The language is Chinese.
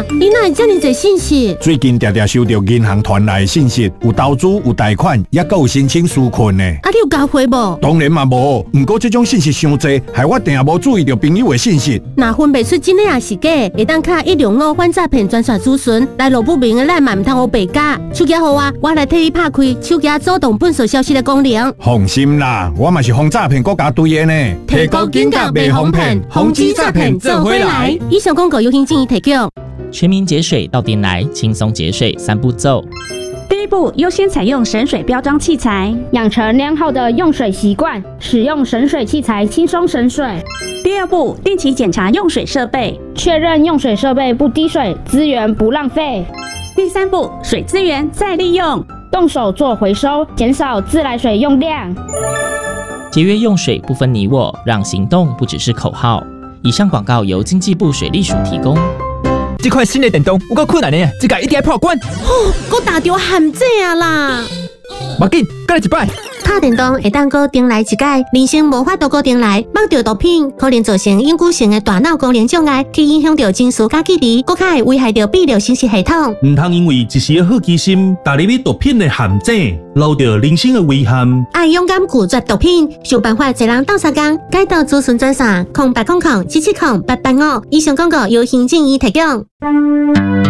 你哪会这么多信息？ 最近常常收到银行传来的信息，有投资、有贷款，也有申请纾困的。 你有交回无？ 当然嘛无，不过这种信息伤多，害我定无注意到朋友的信息。 若分辨出真的也是假，会当卡165反诈骗专线咨询，来路不明的咱嘛唔通黑白假。手机号我来替你拍开手机主动本数消息的功能。 放心啦，我嘛是防诈骗国家队的呢。 提高警觉，袂防骗，防止诈骗做回来。以上广告由行政院提供。 全民节水到店来，轻松节水3步骤。 第一步，优先采用省水标章器材， 养成良好的用水习惯，使用省水器材轻松省水。 第二步，定期检查用水设备， 确认用水设备不滴水，资源不浪费。 第三步，水资源再利用， 动手做回收，减少自来水用量。 节约用水不分你我，让行动不只是口号。以上广告由经济部水利署提供。 这款新的电动有够困难的，这个一定要破关。 我打着陷阱啊啦！ 别紧，再来一摆。 打电动会当搁重来一届，人生无法度搁重来。摸着毒品可能造成永久性的大脑功能障碍，去影响到情绪甲记忆，搁较会危害到泌尿生殖系统。 唔通因为一时的好奇心，踏入去毒品的陷阱，留着人生的危险。 爱勇敢拒绝毒品，想办法一人斗3工，改到咨询专线0800777885。以上广告由行政院提供。